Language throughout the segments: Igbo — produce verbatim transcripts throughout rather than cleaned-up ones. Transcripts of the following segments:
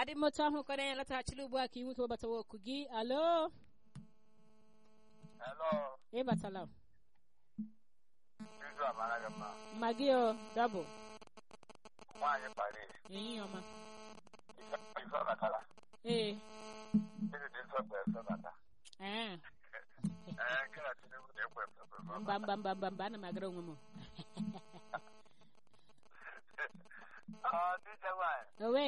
adị m otu ahụ kọrọ ya lataghachila ugbu a ka inwe ike webatawa oku gị. Alo, Hello, ịbatala Izu amara gị mma. mma gị o dabụ Nwaanyị Paris, ehihie ọma. ife ọbatala. Ee, Ịdị dị nsọ bụ efe bata. ee, Ee, nke na Tinubu na-ekwe efe bụ efe mba mba mba mba mba ana m agara onwe m. Ọ dịje nwaanyị. Owe,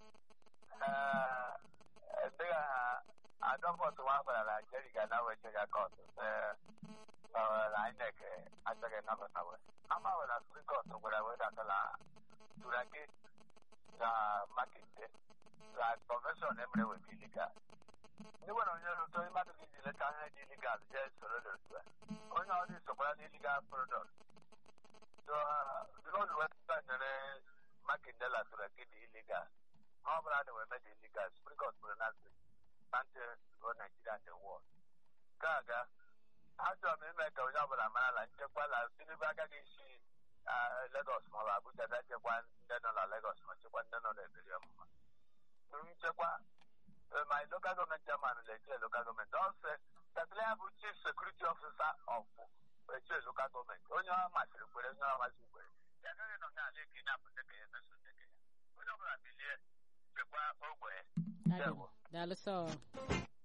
Ee, dịghị ha adọpọtụ nwa gwara na Jerry ga na weche ga kọtụ. Ee, na INEC achọghị nnapụta wee. Ama were na Supreme Court gwara wee datala Turaki na Makinde na convention emere wee dị illegal. Ndị nwere onye rụtọ mmadụ gị ji leta ihe dị illegal jee soro n'otu a. Onye ọ dị sokwara n'illegal product. So, because wee nyere Makinde la Turaki dị illegal. Ọ bụla dị wee mee dị illegal. Supreme Court kwuru na asị Sante go Nigeria and the world. Ka aga, achọrọ m ime ka onye ọbụla mara na nchekwa na Tinubu agaghị isi Lagos ma ọ bụ Abuja bịa chekwa ndị nọ na Lagos ma chekwa ndị nọ n'ebiri ọmụma. Nchekwa my local government chairman na-eche local government ọsọ Tatlea bụ chief security officer of eche local government onye ọ masịrị kwere onye ọ masịrị kwere ya agaghị nọ n'ala eke na-apụ ndeke ya emeso ndeke ya onye ọbụla bilie chekwa ogbe ya. daalụ sọ.